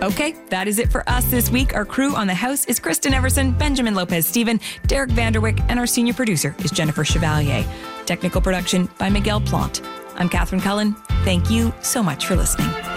Okay, that is it for us this week. Our crew on the house is Kristen Everson, Benjamin Lopez-Steven, Derek Vanderwick, and our senior producer is Jennifer Chevalier. Technical production by Miguel Plant. I'm Catherine Cullen. Thank you so much for listening.